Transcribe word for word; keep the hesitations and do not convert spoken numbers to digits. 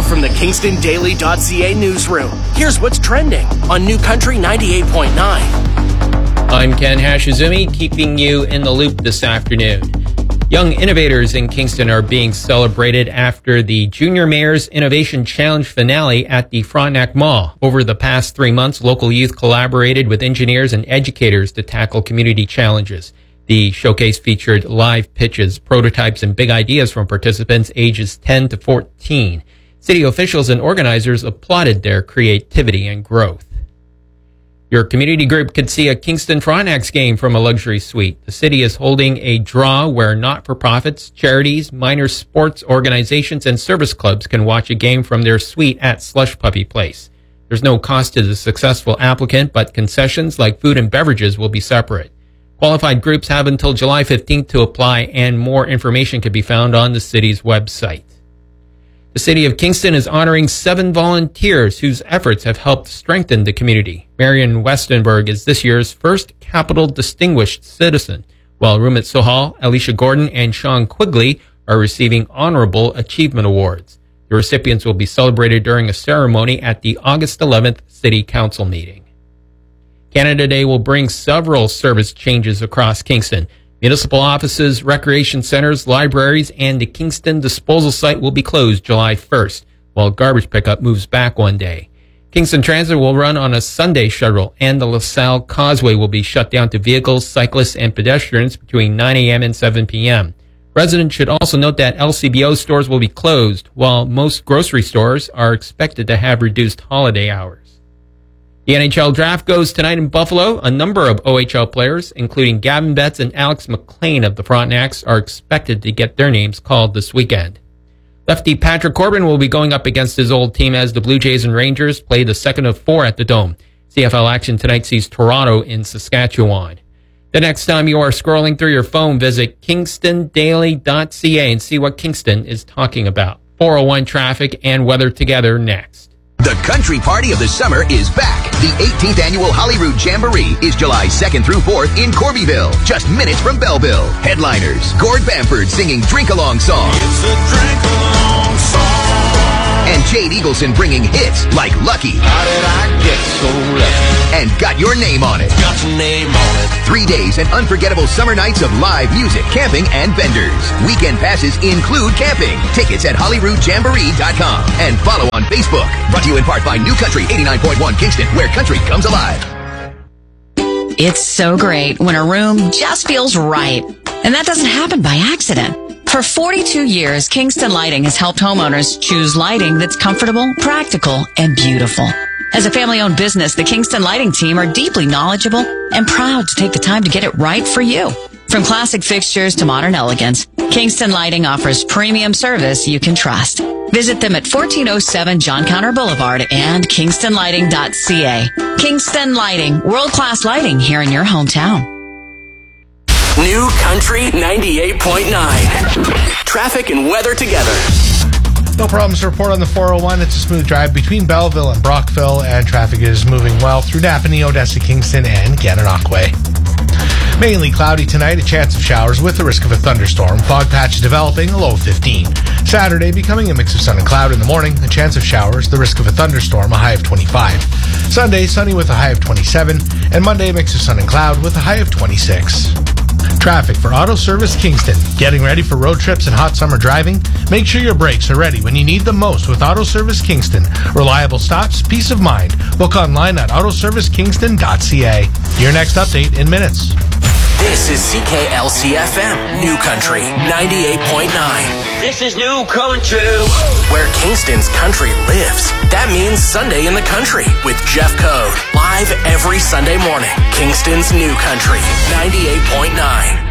from the Kingston Daily dot C A newsroom, here's what's trending on New Country ninety-eight point nine. I'm Ken Hashizumi, keeping you in the loop this afternoon. Young innovators in Kingston are being celebrated after the Junior Mayor's Innovation Challenge finale at the Frontenac Mall. Over the past three months, local youth collaborated with engineers and educators to tackle community challenges. The showcase featured live pitches, prototypes, and big ideas from participants ages ten to fourteen. City officials and organizers applauded their creativity and growth. Your community group could see a Kingston Frontenacs game from a luxury suite. The city is holding a draw where not-for-profits, charities, minor sports organizations, and service clubs can watch a game from their suite at Slush Puppy Place. There's no cost to the successful applicant, but concessions like food and beverages will be separate. Qualified groups have until July fifteenth to apply, and more information can be found on the city's website. The City of Kingston is honoring seven volunteers whose efforts have helped strengthen the community. Marion Westenberg is this year's first Capital Distinguished Citizen, while Rumit Sohal, Alicia Gordon, and Sean Quigley are receiving Honorable Achievement Awards. The recipients will be celebrated during a ceremony at the August eleventh City Council meeting. Canada Day will bring several service changes across Kingston. Municipal offices, recreation centers, libraries, and the Kingston disposal site will be closed July first, while garbage pickup moves back one day. Kingston Transit will run on a Sunday shuttle, and the LaSalle Causeway will be shut down to vehicles, cyclists, and pedestrians between nine a.m. and seven p.m. Residents should also note that L C B O stores will be closed, while most grocery stores are expected to have reduced holiday hours. The N H L draft goes tonight in Buffalo. A number of O H L players, including Gavin Betts and Alex McLean of the Frontenacs, are expected to get their names called this weekend. Lefty Patrick Corbin will be going up against his old team as the Blue Jays and Rangers play the second of four at the Dome. C F L action tonight sees Toronto in Saskatchewan. The next time you are scrolling through your phone, visit Kingston Daily dot C A and see what Kingston is talking about. four oh one traffic and weather together next. The country party of the summer is back. The eighteenth Annual Holyrood Jamboree is July second through fourth in Corbyville, just minutes from Belleville. Headliners, Gord Bamford singing drink-along songs. It's a drink-along song. And Jade Eagleson bringing hits like Lucky. How did I get so lucky? And Got Your Name on It. Got your name on it. Three days and unforgettable summer nights of live music, camping, and vendors. Weekend passes include camping. Tickets at holyrood jamboree dot com. And follow on Facebook. Brought to you in part by New Country eighty-nine point one Kingston, where country comes alive. It's so great when a room just feels right. And that doesn't happen by accident. For forty-two years, Kingston Lighting has helped homeowners choose lighting that's comfortable, practical, and beautiful. As a family-owned business, the Kingston Lighting team are deeply knowledgeable and proud to take the time to get it right for you. From classic fixtures to modern elegance, Kingston Lighting offers premium service you can trust. Visit them at fourteen oh seven John Counter Boulevard and kingston lighting dot c a. Kingston Lighting, world-class lighting here in your hometown. New Country ninety-eight point nine. Traffic and weather together. No problems to report on the four oh one. It's a smooth drive between Belleville and Brockville, and traffic is moving well through Napanee, Odessa, Kingston, and Gananoque. Mainly cloudy tonight, a chance of showers with the risk of a thunderstorm. Fog patch developing, a low of fifteen. Saturday becoming a mix of sun and cloud in the morning, a chance of showers, the risk of a thunderstorm, a high of twenty-five. Sunday, sunny with a high of twenty-seven, and Monday, a mix of sun and cloud with a high of twenty-six. Traffic for Auto Service Kingston. Getting ready for road trips and hot summer driving? Make sure your brakes are ready when you need them most with Auto Service Kingston. Reliable stops, peace of mind. Book online at auto service kingston dot c a. Your next update in minutes. This is C K L C F M, New Country ninety-eight point nine. This is New Country, where Kingston's country lives. That means Sunday in the Country with Jeff Code. Live every Sunday morning. Kingston's New Country ninety-eight point nine.